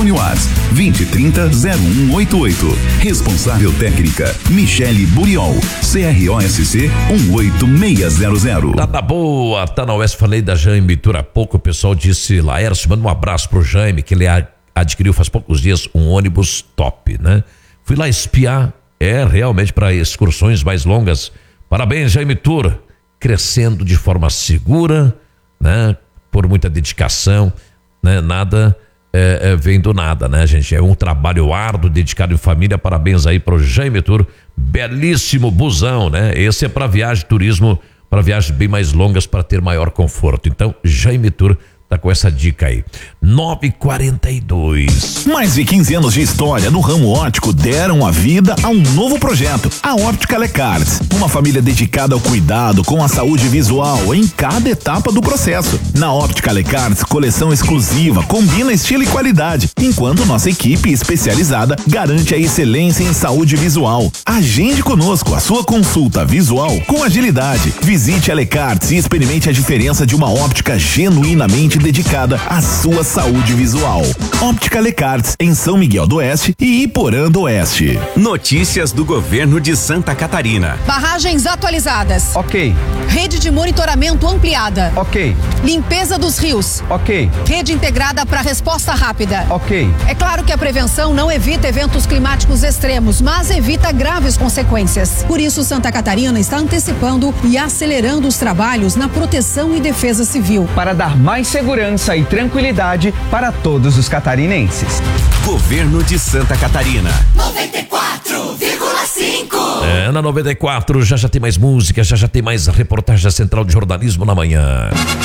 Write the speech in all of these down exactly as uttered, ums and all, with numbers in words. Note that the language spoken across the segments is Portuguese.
Telefone Whats vinte trinta zero um oito oito. Responsável técnica Michele Buriol, C R O S C um oito seis zero zero. Tá na boa, tá na Oeste. Falei da Jaime Tour há pouco. O pessoal disse, Laércio, manda um abraço pro Jaime, que ele adquiriu faz poucos dias um ônibus top, né? Fui lá espiar, é realmente para excursões mais longas. Parabéns, Jaime Tour, crescendo de forma segura, né? Por muita dedicação, né? Nada é, é, vem do nada, né, gente? É um trabalho árduo, dedicado em família. Parabéns aí pro Jaime Tour, belíssimo busão, né? Esse é para viagem, turismo, para viagens bem mais longas, para ter maior conforto. Então, Jaime Tour tá com essa dica aí. nove e quarenta e dois. Mais de quinze anos de história no ramo óptico deram a vida a um novo projeto, a Óptica Lecarts. Uma família dedicada ao cuidado com a saúde visual em cada etapa do processo. Na Óptica Lecarts, coleção exclusiva, combina estilo e qualidade, enquanto nossa equipe especializada garante a excelência em saúde visual. Agende conosco a sua consulta visual com agilidade. Visite a Lecarts e experimente a diferença de uma óptica genuinamente dedicada à sua saúde visual. Óptica Lecarts, em São Miguel do Oeste e Iporã do Oeste. Notícias do governo de Santa Catarina. Barragens atualizadas. Ok. Rede de monitoramento ampliada. Ok. Limpeza dos rios. Ok. Rede integrada para resposta rápida. Ok. É claro que a prevenção não evita eventos climáticos extremos, mas evita graves consequências. Por isso, Santa Catarina está antecipando e acelerando os trabalhos na proteção e defesa civil. Para dar mais segurança Segurança e tranquilidade para todos os catarinenses. Governo de Santa Catarina. noventa e quatro vírgula cinco. É, na noventa e quatro já já tem mais música, já já tem mais reportagem da Central de Jornalismo na manhã.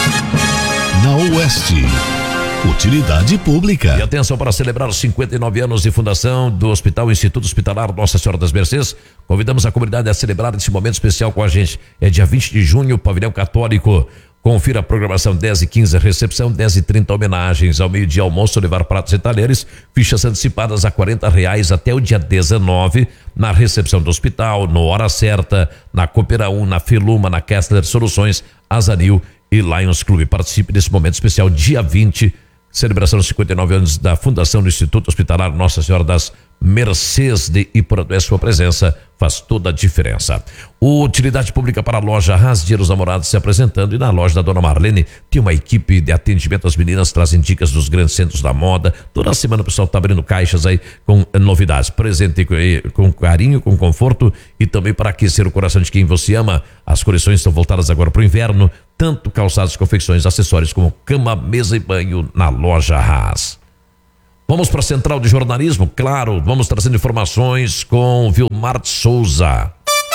Na Oeste, utilidade pública. E atenção, para celebrar os cinquenta e nove anos de fundação do Hospital Instituto Hospitalar Nossa Senhora das Mercês, convidamos a comunidade a celebrar esse momento especial com a gente. É dia vinte de junho, Pavilhão Católico. Confira a programação: dez e quinze recepção, dez e trinta homenagens, ao meio-dia almoço, levar pratos e talheres, fichas antecipadas a quarenta reais até o dia dezenove, na recepção do hospital, no Hora Certa, na Coopera um, na Feluma, na Kessler Soluções, Azanil e Lions Clube. Participe desse momento especial, dia vinte, celebração dos cinquenta e nove anos da fundação do Instituto Hospitalar Nossa Senhora das Mercês de Iporã do Oeste. Sua presença faz toda a diferença. O Utilidade Pública para a loja Haas Dia dos Namorados se apresentando, e na loja da Dona Marlene tem uma equipe de atendimento. As meninas trazem dicas dos grandes centros da moda. Toda semana o pessoal está abrindo caixas aí com novidades. Presente com, com carinho, com conforto e também para aquecer o coração de quem você ama. As coleções estão voltadas agora para o inverno, tanto calçados, confecções, acessórios como cama, mesa e banho na loja Haas. Vamos para a Central de Jornalismo, claro, vamos trazendo informações com Vilmar Souza.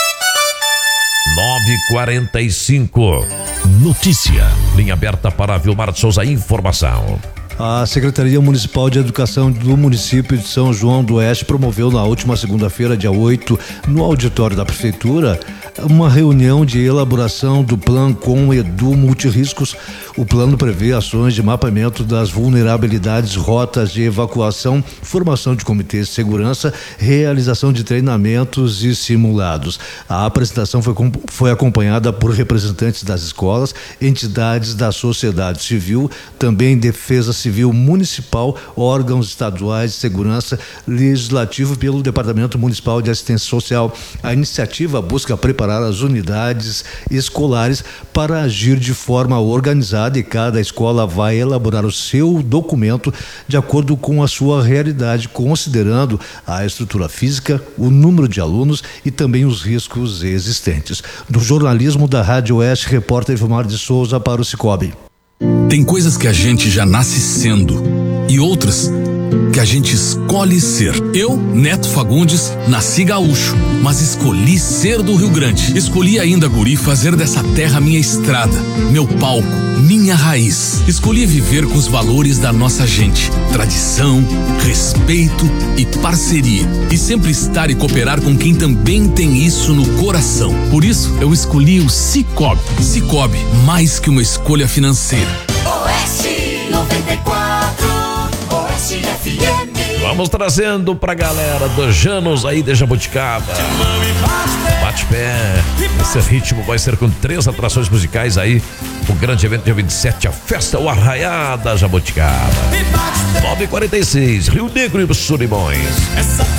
nove e quarenta e cinco. Notícia. Linha aberta para Vilmar Souza, informação. A Secretaria Municipal de Educação do município de São João do Oeste promoveu na última segunda-feira, dia oito, no auditório da Prefeitura, uma reunião de elaboração do Plano com Edu Multirriscos. O plano prevê ações de mapeamento das vulnerabilidades, rotas de evacuação, formação de comitês de segurança, realização de treinamentos e simulados. A apresentação foi, foi acompanhada por representantes das escolas, entidades da sociedade civil, também Defesa Civil Municipal, órgãos estaduais de segurança, legislativo pelo Departamento Municipal de Assistência Social. A iniciativa busca preparar as unidades escolares para agir de forma organizada, e cada escola vai elaborar o seu documento de acordo com a sua realidade, considerando a estrutura física, o número de alunos e também os riscos existentes. Do jornalismo da Rádio Oeste, repórter Vilmar de Souza para o Cicobi. Tem coisas que a gente já nasce sendo e outras que a gente escolhe ser. Eu, Neto Fagundes, nasci gaúcho, mas escolhi ser do Rio Grande. Escolhi ainda, guri, fazer dessa terra minha estrada, meu palco, minha raiz. Escolhi viver com os valores da nossa gente: tradição, respeito e parceria. E sempre estar e cooperar com quem também tem isso no coração. Por isso, eu escolhi o Cicobi. Cicobi, mais que uma escolha financeira. Oeste noventa e quatro, Oeste F M. Vamos trazendo pra galera dos Janos aí de Jabuticaba. Bate-pé. Esse ritmo vai ser com três atrações musicais aí. O grande evento dia vinte e sete, a festa O Arraiá da Jabuticaba. nove e quarenta e seis, Rio Negro e Solimões.